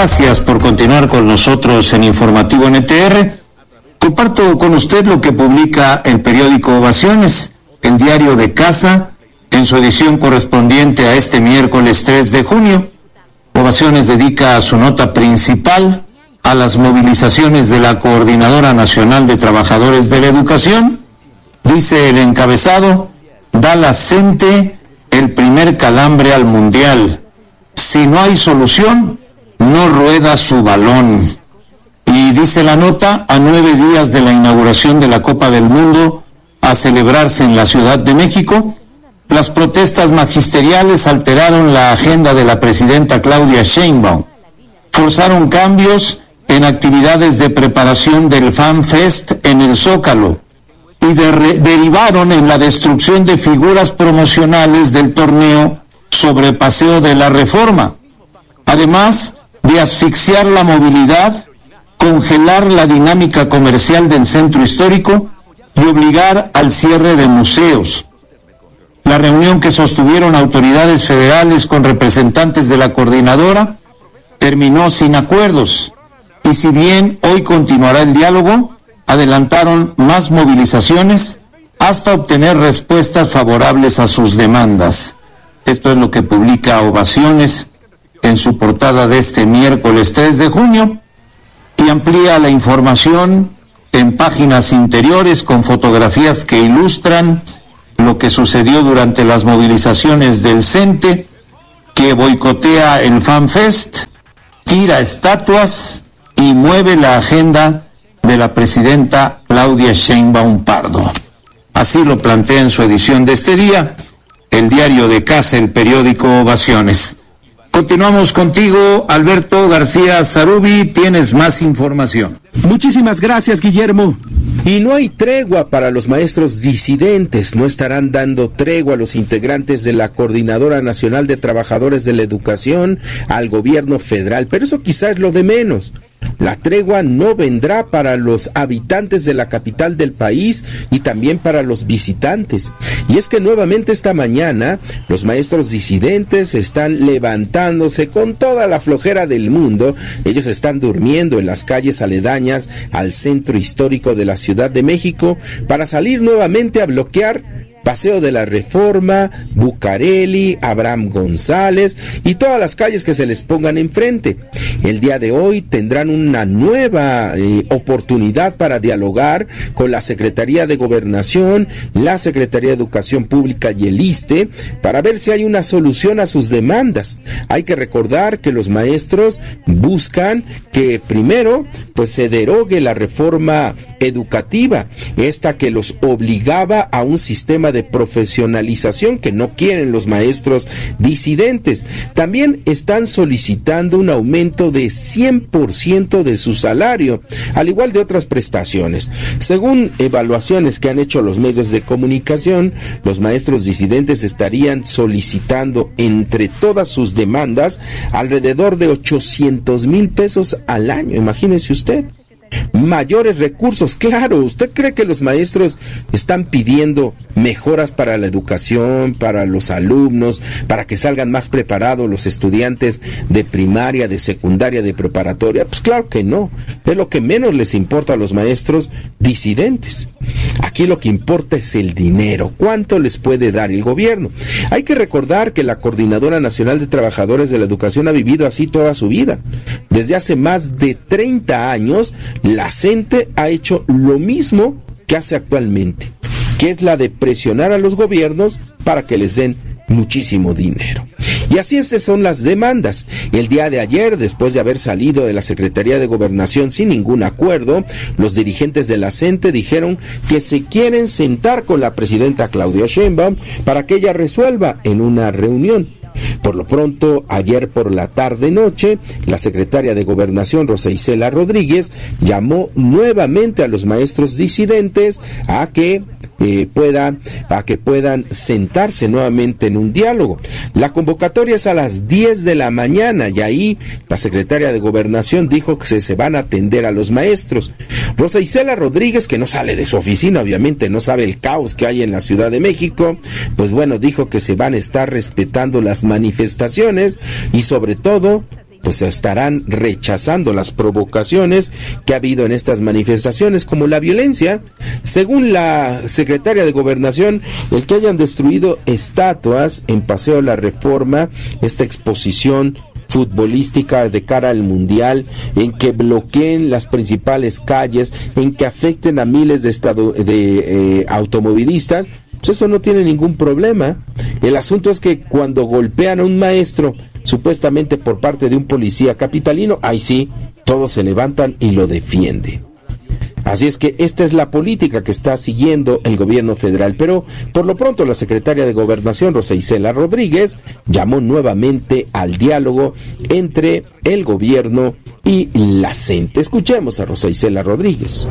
Gracias por continuar con nosotros en Informativo NTR. Comparto con usted lo que publica el periódico Ovaciones, el diario de casa, en su edición correspondiente a este miércoles 3 de junio. Ovaciones dedica su nota principal a las movilizaciones de la Coordinadora Nacional de Trabajadores de la Educación. Dice el encabezado: da la CENTE el primer calambre al Mundial. Si no hay solución, no rueda su balón. Y dice la nota, a 9 días de la inauguración de la Copa del Mundo a celebrarse en la Ciudad de México, las protestas magisteriales alteraron la agenda de la presidenta Claudia Sheinbaum, forzaron cambios en actividades de preparación del Fan Fest en el Zócalo y derivaron en la destrucción de figuras promocionales del torneo sobre Paseo de la Reforma, además de asfixiar la movilidad, congelar la dinámica comercial del centro histórico y obligar al cierre de museos. La reunión que sostuvieron autoridades federales con representantes de la coordinadora terminó sin acuerdos, y si bien hoy continuará el diálogo, adelantaron más movilizaciones hasta obtener respuestas favorables a sus demandas. Esto es lo que publica Ovaciones en su portada de este miércoles 3 de junio, y amplía la información en páginas interiores con fotografías que ilustran lo que sucedió durante las movilizaciones del CENTE, que boicotea el Fan Fest, tira estatuas y mueve la agenda de la presidenta Claudia Sheinbaum Pardo. Así lo plantea en su edición de este día el diario de casa, el periódico Ovaciones. Continuamos contigo, Alberto García Zarubi, tienes más información. Muchísimas gracias, Guillermo. Y no hay tregua para los maestros disidentes, no estarán dando tregua a los integrantes de la Coordinadora Nacional de Trabajadores de la Educación al gobierno federal, pero eso quizás es lo de menos. La tregua no vendrá para los habitantes de la capital del país y también para los visitantes. Y es que nuevamente esta mañana los maestros disidentes están levantándose con toda la flojera del mundo. Ellos están durmiendo en las calles aledañas al centro histórico de la Ciudad de México para salir nuevamente a bloquear Paseo de la Reforma, Bucareli, Abraham González y todas las calles que se les pongan enfrente. El día de hoy tendrán una nueva oportunidad para dialogar con la Secretaría de Gobernación, la Secretaría de Educación Pública y el ISSSTE para ver si hay una solución a sus demandas. Hay que recordar que los maestros buscan que primero pues se derogue la reforma educativa, esta que los obligaba a un sistema de profesionalización que no quieren los maestros disidentes. También están solicitando un aumento de 100% de su salario, al igual de otras prestaciones. Según evaluaciones que han hecho los medios de comunicación, los maestros disidentes estarían solicitando entre todas sus demandas alrededor de 800,000 pesos al año. Imagínese usted. Mayores recursos, claro. ¿Usted cree que los maestros están pidiendo mejoras para la educación, para los alumnos, para que salgan más preparados los estudiantes de primaria, de secundaria, de preparatoria? Pues claro que no. Es lo que menos les importa a los maestros disidentes. Aquí lo que importa es el dinero. ¿Cuánto les puede dar el gobierno? Hay que recordar que la Coordinadora Nacional de Trabajadores de la Educación ha vivido así toda su vida. Desde hace más de 30 años, la CENTE ha hecho lo mismo que hace actualmente, que es la de presionar a los gobiernos para que les den muchísimo dinero. Y así estas son las demandas. El día de ayer, después de haber salido de la Secretaría de Gobernación sin ningún acuerdo, los dirigentes de la CENTE dijeron que se quieren sentar con la presidenta Claudia Sheinbaum para que ella resuelva en una reunión. Por lo pronto, ayer por la tarde-noche, la secretaria de Gobernación, Rosa Isela Rodríguez, llamó nuevamente a los maestros disidentes a que puedan sentarse nuevamente en un diálogo. La convocatoria es a las 10 de la mañana y ahí la secretaria de Gobernación dijo que se van a atender a los maestros. Rosa Isela Rodríguez, que no sale de su oficina, obviamente no sabe el caos que hay en la Ciudad de México, pues bueno, dijo que se van a estar respetando las manifestaciones y sobre todo pues estarán rechazando las provocaciones que ha habido en estas manifestaciones, como la violencia. Según la secretaria de Gobernación, el que hayan destruido estatuas en Paseo La Reforma, esta exposición futbolística de cara al Mundial, en que bloqueen las principales calles, en que afecten a miles de automovilistas, pues eso no tiene ningún problema. El asunto es que cuando golpean a un maestro, supuestamente por parte de un policía capitalino, ahí sí, todos se levantan y lo defienden. Así es que esta es la política que está siguiendo el gobierno federal. Pero por lo pronto la secretaria de Gobernación, Rosa Isela Rodríguez, llamó nuevamente al diálogo entre el gobierno y la CENTE. Escuchemos a Rosa Isela Rodríguez.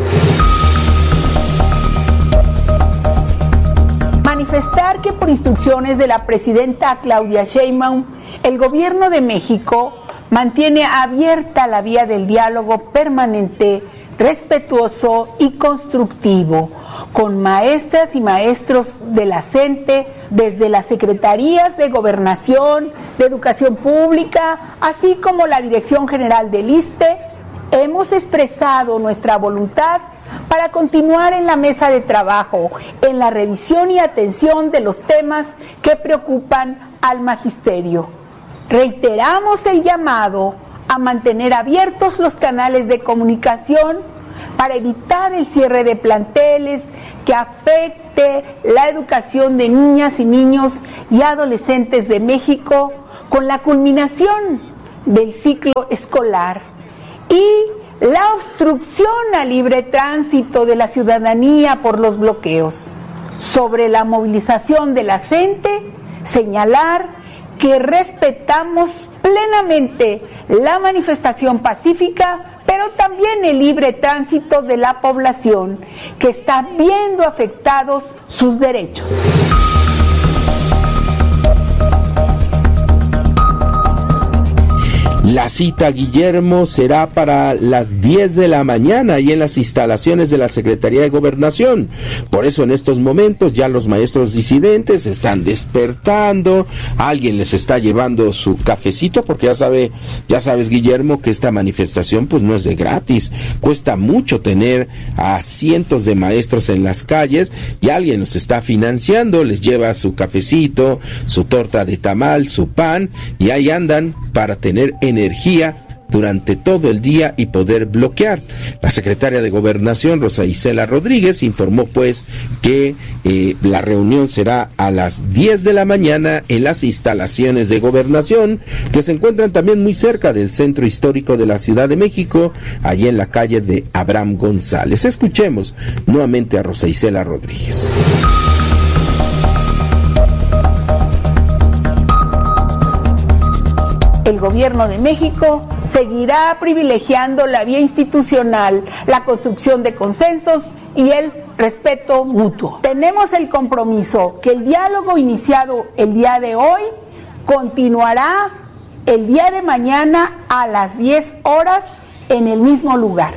Manifestar que por instrucciones de la presidenta Claudia Sheinbaum, el gobierno de México mantiene abierta la vía del diálogo permanente, respetuoso y constructivo con maestras y maestros de la CENTE, desde las secretarías de Gobernación, de Educación Pública, así como la Dirección General del ISSSTE. Hemos expresado nuestra voluntad para continuar en la mesa de trabajo, en la revisión y atención de los temas que preocupan al magisterio. Reiteramos el llamado a mantener abiertos los canales de comunicación para evitar el cierre de planteles que afecte la educación de niñas y niños y adolescentes de México con la culminación del ciclo escolar y la obstrucción al libre tránsito de la ciudadanía por los bloqueos. Sobre la movilización de la CENTE, señalar que respetamos plenamente la manifestación pacífica, pero también el libre tránsito de la población que está viendo afectados sus derechos. La cita, Guillermo, será para las 10 de la mañana y en las instalaciones de la Secretaría de Gobernación. Por eso en estos momentos ya los maestros disidentes están despertando, alguien les está llevando su cafecito, porque ya sabes, Guillermo, que esta manifestación pues no es de gratis, cuesta mucho tener a cientos de maestros en las calles y alguien los está financiando, les lleva su cafecito, su torta de tamal, su pan, y ahí andan para tener energía durante todo el día y poder bloquear. La secretaria de Gobernación, Rosa Isela Rodríguez, informó pues que la reunión será a las 10 de la mañana en las instalaciones de Gobernación, que se encuentran también muy cerca del centro histórico de la Ciudad de México, allí en la calle de Abraham González. Escuchemos nuevamente a Rosa Isela Rodríguez. El gobierno de México seguirá privilegiando la vía institucional, la construcción de consensos y el respeto mutuo. Tenemos el compromiso que el diálogo iniciado el día de hoy continuará el día de mañana a las 10 horas en el mismo lugar.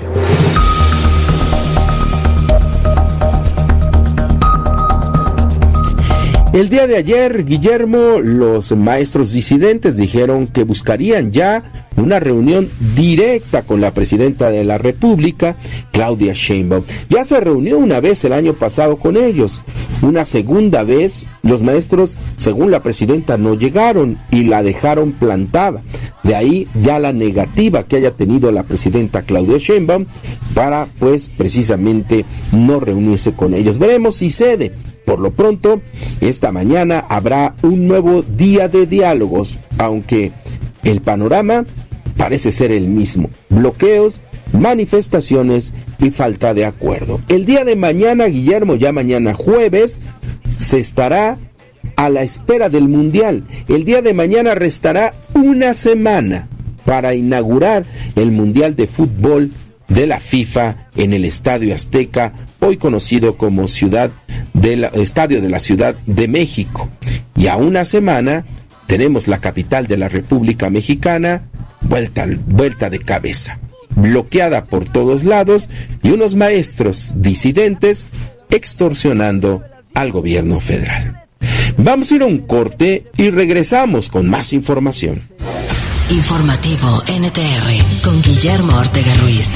El día de ayer, Guillermo, los maestros disidentes dijeron que buscarían ya una reunión directa con la presidenta de la República, Claudia Sheinbaum. Ya se reunió una vez el año pasado con ellos. Una segunda vez, los maestros, según la presidenta, no llegaron y la dejaron plantada. De ahí ya la negativa que haya tenido la presidenta Claudia Sheinbaum para, pues, precisamente no reunirse con ellos. Veremos si cede. Por lo pronto, esta mañana habrá un nuevo día de diálogos, aunque el panorama parece ser el mismo: bloqueos, manifestaciones y falta de acuerdo. El día de mañana, Guillermo, ya mañana jueves, se estará a la espera del Mundial. El día de mañana restará una semana para inaugurar el Mundial de Fútbol de la FIFA en el Estadio Azteca, hoy conocido como Estadio de la Ciudad de México. Y a una semana tenemos la capital de la República Mexicana vuelta de cabeza, bloqueada por todos lados, y unos maestros disidentes extorsionando al gobierno federal. Vamos a ir a un corte y regresamos con más información. Informativo NTR con Guillermo Ortega Ruiz.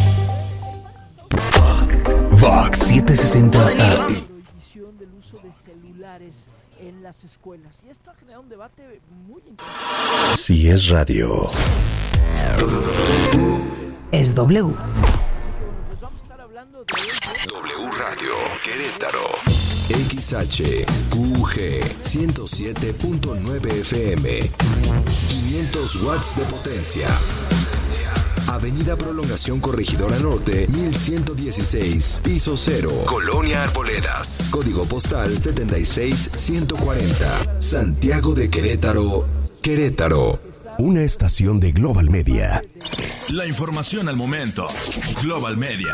Vox 760 AM. Del uso de celulares en las escuelas. Y esto ha generado un debate muy interesante. Si es radio. Es W. Así que bueno, pues vamos a estar hablando de W Radio Querétaro. XHQG 107.9 FM. 500 watts de potencia. Avenida Prolongación Corregidora Norte, 1116, piso 0, Colonia Arboledas, código postal 76140, Santiago de Querétaro, Querétaro. Una estación de Global Media. La información al momento. Global Media.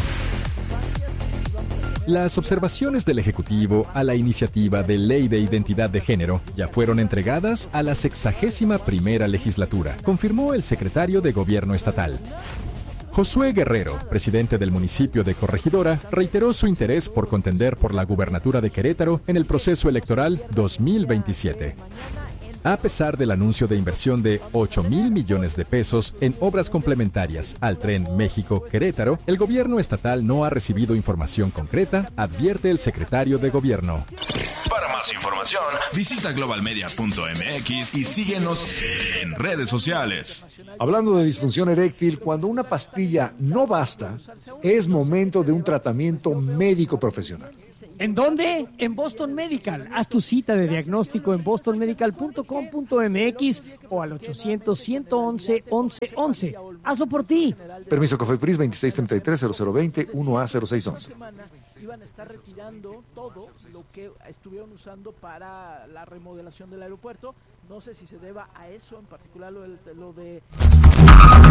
Las observaciones del Ejecutivo a la iniciativa de Ley de Identidad de Género ya fueron entregadas a la 61ª legislatura, confirmó el secretario de Gobierno estatal. Josué Guerrero, presidente del municipio de Corregidora, reiteró su interés por contender por la gubernatura de Querétaro en el proceso electoral 2027. A pesar del anuncio de inversión de 8,000 millones de pesos en obras complementarias al tren México-Querétaro, el gobierno estatal no ha recibido información concreta, advierte el secretario de Gobierno. Para más información, visita globalmedia.mx y síguenos en redes sociales. Hablando de disfunción eréctil, cuando una pastilla no basta, es momento de un tratamiento médico profesional. ¿En dónde? En Boston Medical. Haz tu cita de diagnóstico en bostonmedical.com.mx o al 800-111-1111. Hazlo por ti. Permiso COFEPRIS 2633-0020 1A0611. Iban a estar retirando todo lo que estuvieron usando para la remodelación del aeropuerto. No sé si se deba a eso, en particular lo de